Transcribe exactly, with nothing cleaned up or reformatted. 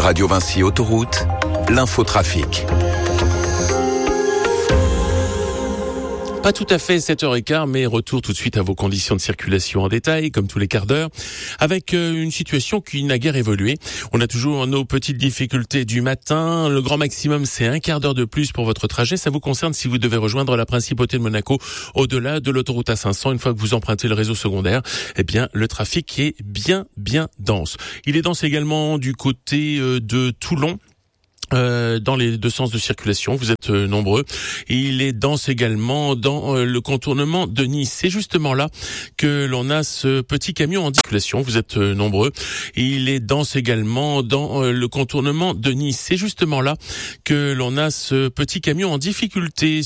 Radio Vinci Autoroute, l'infotrafic. Pas tout à fait sept heures quinze, mais retour tout de suite à vos conditions de circulation en détail, comme tous les quarts d'heure, avec une situation qui n'a guère évolué. On a toujours nos petites difficultés du matin. Le grand maximum, c'est un quart d'heure de plus pour votre trajet. Ça vous concerne si vous devez rejoindre la principauté de Monaco au-delà de l'autoroute A cinq cents. Une fois que vous empruntez le réseau secondaire, eh bien, le trafic est bien, bien dense. Il est dense également du côté de Toulon. Euh, dans les deux sens de circulation, vous êtes euh, nombreux. Il est dense également dans euh, le contournement de Nice. C'est justement là que l'on a ce petit camion en circulation. Vous êtes euh, nombreux. Il est dense également dans euh, le contournement de Nice. C'est justement là que l'on a ce petit camion en difficulté